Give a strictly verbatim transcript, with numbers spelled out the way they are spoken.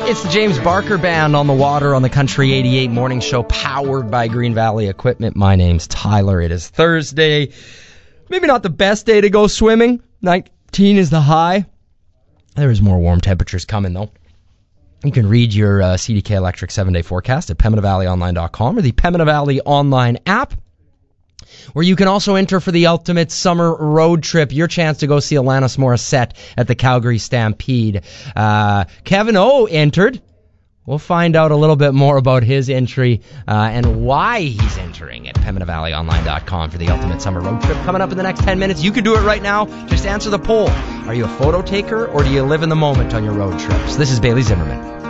It's the James Barker Band on the water on the Country eighty-eight morning show, powered by Green Valley Equipment. My name's Tyler. It is Thursday. Maybe not the best day to go swimming. nineteen is the high. There is more warm temperatures coming, though. You can read your uh, C D K Electric seven-day forecast at Pembina Valley Online dot com or the Pembina Valley Online app, where you can also enter for the ultimate summer road trip, your chance to go see Alanis Morissette at the Calgary Stampede. Uh, Kevin O entered. We'll find out a little bit more about his entry uh, and why he's entering at Pembina Valley Online dot com for the ultimate summer road trip. Coming up in the next ten minutes. You can do it right now. Just answer the poll. Are you a photo taker or do you live in the moment on your road trips? This is Bailey Zimmerman.